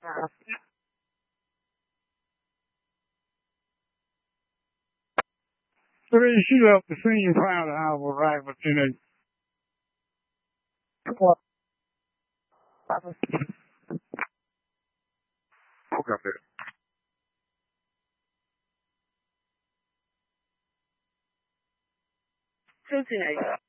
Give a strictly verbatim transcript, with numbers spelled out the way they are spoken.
Three, she left the scene proud of our arrival today. Okay. Cincinnati.